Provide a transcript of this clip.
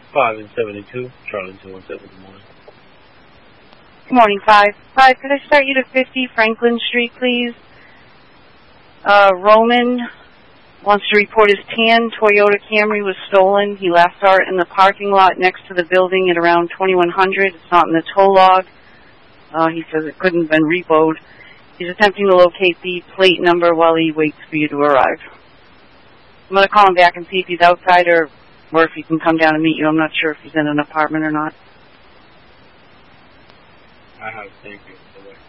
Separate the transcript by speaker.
Speaker 1: 5 and 72, Charlie 217, good morning.
Speaker 2: Good morning, 5. 5, could I start you to 50 Franklin Street, please? Roman wants to report his tan Toyota Camry was stolen. He last saw it in the parking lot next to the building at around 2100. It's not in the tow log. He says it couldn't have been repoed. He's attempting to locate the plate number while he waits for you to arrive. I'm going to call him back and see if he's outside or if he can come down and meet you. I'm not sure if he's in an apartment or not.
Speaker 1: I have, thank you.